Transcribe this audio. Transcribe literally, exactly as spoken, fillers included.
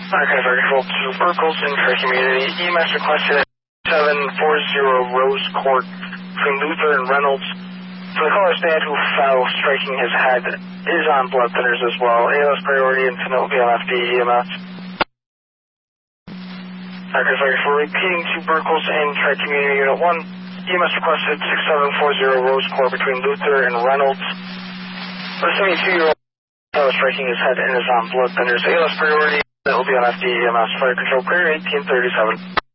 Okay, Fire Control to Burkles in Tri Community. E M S requested at seven forty Rose Court between Luther and Reynolds. For the caller's dad who fell striking his head is on blood thinners as well. A L S priority and to note V L F D E M S. Okay, Fire Control repeating to Burkles in Tri Community Unit one. E M S requested six seven four zero Rose Court between Luther and Reynolds. For the seventy-two-year-old fell striking his head and is on blood thinners. A L S priority. That will be on F D E M S Fire Control, clear eighteen thirty-seven.